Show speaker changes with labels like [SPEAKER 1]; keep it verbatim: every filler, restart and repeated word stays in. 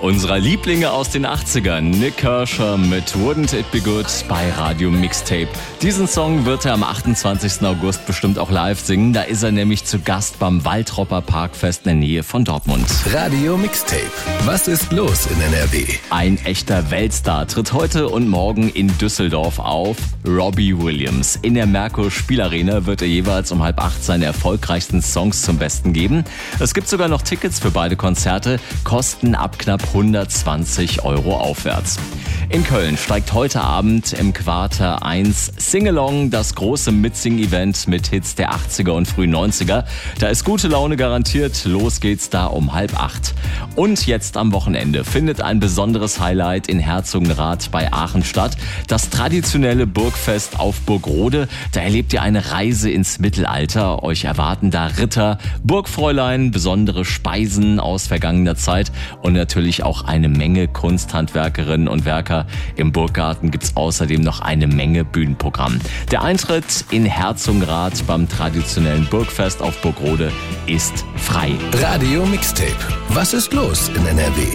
[SPEAKER 1] unserer Lieblinge aus den achtzigern, Nik Kershaw mit Wouldn't It Be Good bei Radio Mixtape. Diesen Song wird er am achtundzwanzigsten August bestimmt auch live singen. Da ist er nämlich zu Gast beim Waldropper Parkfest in der Nähe von Dortmund.
[SPEAKER 2] Radio Mixtape. Was ist los in N R W?
[SPEAKER 1] Ein echter Weltstar tritt heute und morgen in Düsseldorf auf. Robbie Williams. In der Merkur Spielarena wird er jeweils um halb acht seine erfolgreichsten Songs zum Besten geben. Es gibt sogar noch Tickets für beide Konzerte, kosten ab knapp hundertzwanzig Euro aufwärts. In Köln steigt heute Abend im Quarter eins Singalong, das große Mitsing-Event mit Hits der achtziger und frühen neunziger. Da ist gute Laune garantiert. Los geht's da um halb acht. Und jetzt am Wochenende findet ein besonderes Highlight in Herzogenrath bei Aachen statt. Das traditionelle Burgfest auf Burgrode. Da erlebt ihr eine Reise ins Mittelalter. Euch erwarten da Ritter, Burgfräulein, besondere Speisen aus vergangener Zeit und natürlich auch eine Menge Kunsthandwerkerinnen und Werker. Im Burggarten gibt's außerdem noch eine Menge Bühnenprogramm. Der Eintritt in Herzogenrath beim traditionellen Burgfest auf Burgrode ist frei.
[SPEAKER 2] Radio Mixtape. Was ist los in N R W?